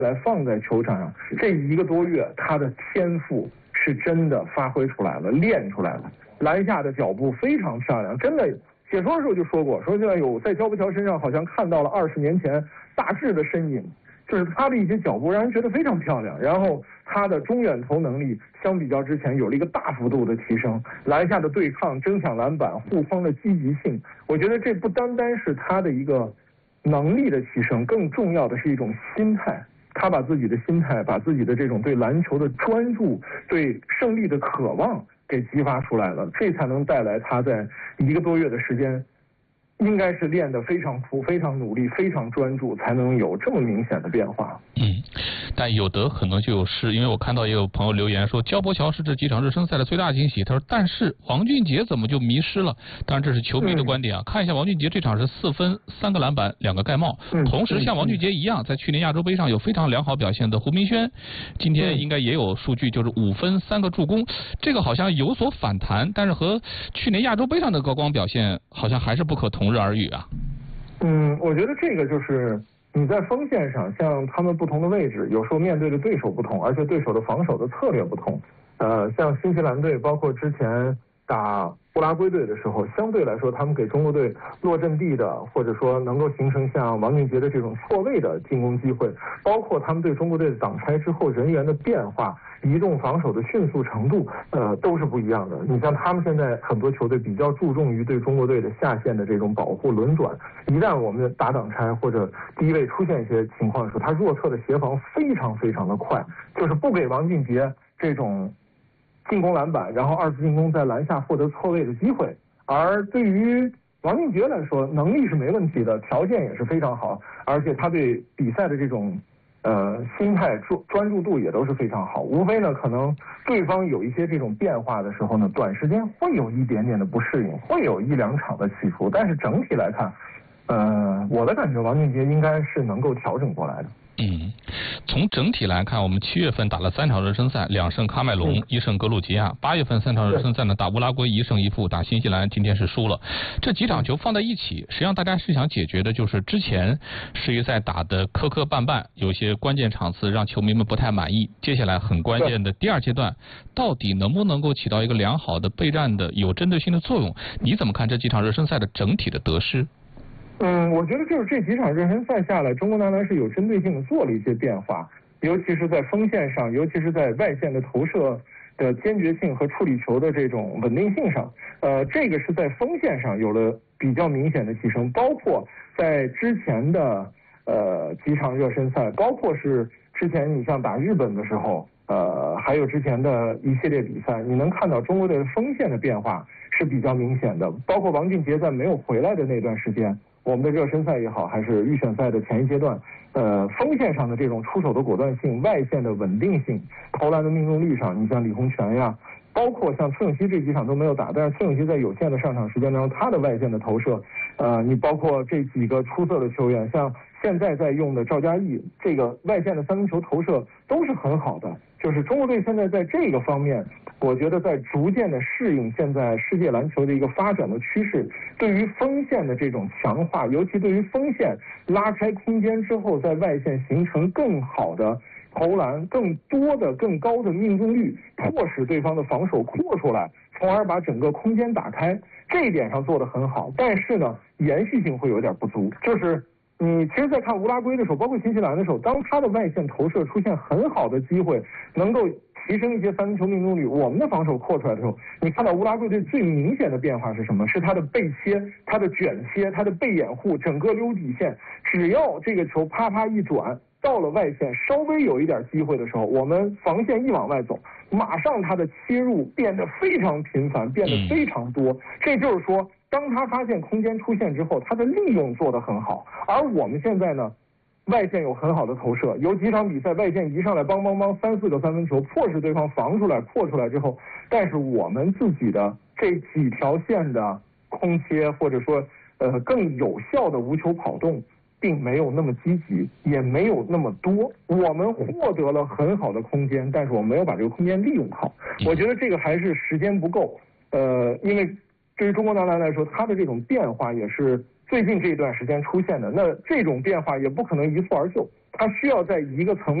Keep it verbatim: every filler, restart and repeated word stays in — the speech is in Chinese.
来放在球场上，这一个多月他的天赋是真的发挥出来了，练出来了。篮下的脚步非常漂亮，真的。解说的时候就说过，说现在有在焦步桥身上好像看到了二十年前大致的身影，就是他的一些脚步让人觉得非常漂亮。然后他的中远投能力相比较之前有了一个大幅度的提升，篮下的对抗、争抢篮板、护框的积极性，我觉得这不单单是他的一个能力的提升，更重要的是一种心态。他把自己的心态，把自己的这种对篮球的专注、对胜利的渴望给激发出来了，这才能带来他在一个多月的时间，应该是练得非常苦、非常努力、非常专注，才能有这么明显的变化。 嗯，但有得可能就有失，因为我看到也有朋友留言说，焦博桥是这几场热身赛的最大惊喜。他说，但是王俊杰怎么就迷失了？当然这是球迷的观点啊。嗯、看一下王俊杰这场是四分、三个篮板、两个盖帽。嗯、同时像王俊杰一样，在去年亚洲杯上有非常良好表现的胡明轩，今天应该也有数据，就是五分、三个助攻，这个好像有所反弹，但是和去年亚洲杯上的高光表现好像还是不可同日而语啊。 嗯，我觉得这个就是你在锋线上，像他们不同的位置，有时候面对的对手不同，而且对手的防守的策略不同。呃，像新西兰队，包括之前打乌拉圭队的时候，相对来说他们给中国队落阵地的，或者说能够形成像王俊杰的这种错位的进攻机会，包括他们对中国队的挡拆之后人员的变化、移动防守的迅速程度，呃，都是不一样的。你像他们现在很多球队比较注重于对中国队的下线的这种保护轮转，一旦我们打挡拆或者低位出现一些情况的时候，他弱侧的协防非常非常的快，就是不给王俊杰这种进攻篮板，然后二次进攻在篮下获得错位的机会。而对于王俊杰来说，能力是没问题的，条件也是非常好，而且他对比赛的这种呃心态专专注度也都是非常好。无非呢，可能对方有一些这种变化的时候呢，短时间会有一点点的不适应，会有一两场的起伏，但是整体来看，呃，我的感觉王俊杰应该是能够调整过来的。 嗯，从整体来看，我们七月份打了三场热身赛，两胜喀麦隆，嗯、一胜格鲁吉亚。八月份三场热身赛呢，打乌拉圭一胜一负，打新西兰今天是输了。这几场球放在一起，实际上大家是想解决的就是之前世预赛打的磕磕绊绊，有些关键场次让球迷们不太满意。接下来很关键的第二阶段，到底能不能够起到一个良好的备战的有针对性的作用？你怎么看这几场热身赛的整体的得失？ 嗯，我觉得就是这几场热身赛下来，中国男篮是有针对性的做了一些变化，尤其是在锋线上，尤其是在外线的投射的坚决性和处理球的这种稳定性上，呃，这个是在锋线上有了比较明显的提升，包括在之前的呃几场热身赛，包括是之前你像打日本的时候，呃，还有之前的一系列比赛，你能看到中国队锋线的变化是比较明显的，包括王俊杰在没有回来的那段时间。我们的热身赛也好，还是预选赛的前一阶段，呃，锋线上的这种出手的果断性、外线的稳定性、投篮的命中率上，你像李洪权呀，包括像崔永熙这几场都没有打，但是崔永熙在有限的上场时间当中，他的外线的投射，呃，你包括这几个出色的球员，像现在在用的赵佳毅，这个外线的三分球投射都是很好的。就是中国队现在在这个方面，我觉得在逐渐的适应现在世界篮球的一个发展的趋势，对于锋线的这种强化，尤其对于锋线拉开空间之后，在外线形成更好的投篮、更多的、更高的命中率，迫使对方的防守扩出来，从而把整个空间打开。这一点上做得很好，但是呢，延续性会有点不足，就是。你其实，在看乌拉圭的时候，包括新西兰的时候，当他的外线投射出现很好的机会，能够提升一些三分球命中率，我们的防守扩出来的时候，你看到乌拉圭队最明显的变化是什么？是他的背切、他的卷切、他的背掩护，整个溜底线，只要这个球啪啪一转到了外线，稍微有一点机会的时候，我们防线一往外走，马上他的切入变得非常频繁，变得非常多。这就是说，当他发现空间出现之后，他的利用做得很好。而我们现在呢，外线有很好的投射，有几场比赛外线一上来邦邦邦三四个三分球，迫使对方防出来扩出来之后，但是我们自己的这几条线的空切或者说呃更有效的无球跑动并没有那么积极，也没有那么多。我们获得了很好的空间，但是我们没有把这个空间利用好。我觉得这个还是时间不够。呃，因为对于中国男篮来说，它的这种变化也是最近这一段时间出现的。那这种变化也不可能一蹴而就， 它需要在一个层